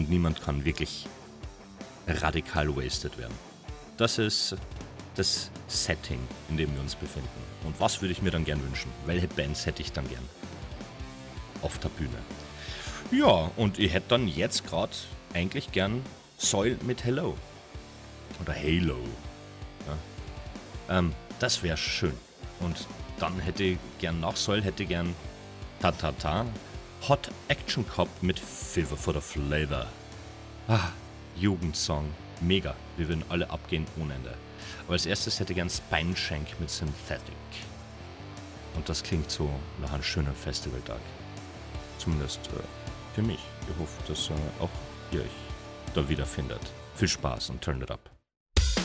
und niemand kann wirklich radikal wasted werden. Das ist das Setting, in dem wir uns befinden. Und was würde ich mir dann gern wünschen? Welche Bands hätte ich dann gern auf der Bühne? Ja, und ich hätte dann jetzt gerade eigentlich gern Soil mit Hello. Oder Halo. Ja. Das wäre schön. Und dann hätte ich gern nach Soil, hätte ich gern Ta-Ta-Ta Hot Action Cop mit Fever for the Flavor. Jugendsong. Mega. Wir würden alle abgehen ohne Ende. Aber als erstes hätte ich gern Spineshank mit Synthetic. Und das klingt so nach einem schönen Festivaltag. Zumindest für mich. Ich hoffe, dass auch ihr euch da wiederfindet. Viel Spaß und turn it up.